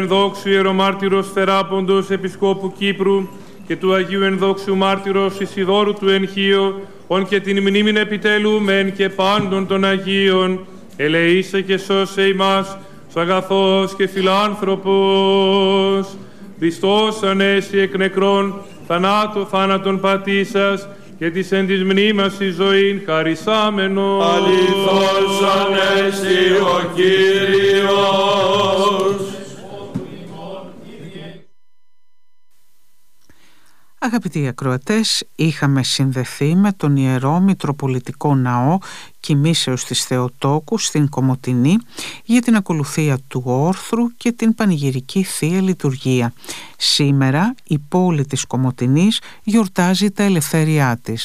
Ενδόξου Ιερομάρτυρος Θεράποντος Επισκόπου Κύπρου και του Αγίου Ενδόξου Μάρτυρος Ισιδώρου του Ενχείου, ον και την μνήμην επιτελούμεν και πάντων των Αγίων, ελεήσε και σώσε ημάς, σ' αγαθός και φιλάνθρωπος. Χριστός ανέστη εκ νεκρών, θάνατον πατήσας, και της εν της μνήμας η ζωήν χαρισάμενος. Αληθώς ανέστη ο Κύριος. Αγαπητοί ακροατές, είχαμε συνδεθεί με τον Ιερό Μητροπολιτικό Ναό Κοιμήσεως της Θεοτόκου στην Κομοτηνή για την ακολουθία του όρθρου και την πανηγυρική Θεία Λειτουργία. Σήμερα η πόλη της Κομοτηνής γιορτάζει τα ελευθέριά της.